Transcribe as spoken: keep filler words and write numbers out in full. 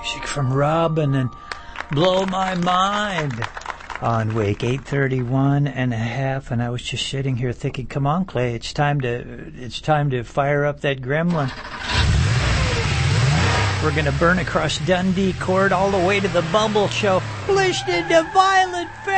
music from Robin and blow my mind on Wake eight thirty-one and a half, and I was just sitting here thinking, come on, Clay, it's time to it's time to fire up that gremlin. We're going to burn across Dundee Court all the way to the Bubble Show. Listening to Violent Femmes.